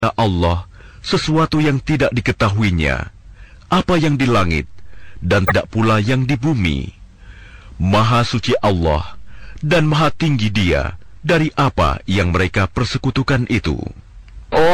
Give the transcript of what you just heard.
Allah sesuatu yang tidak diketahuinya, apa yang di langit dan tidak pula yang di bumi. Maha suci Allah dan maha tinggi Dia dari apa yang mereka persekutukan itu.